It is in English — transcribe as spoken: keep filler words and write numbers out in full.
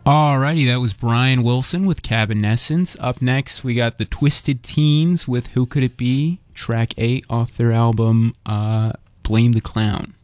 Alrighty, that was Brian Wilson with Cabinescence. Up next, we got the Twisted Teens with Who Could It Be? Track eight off their album, uh, Blame the Clown.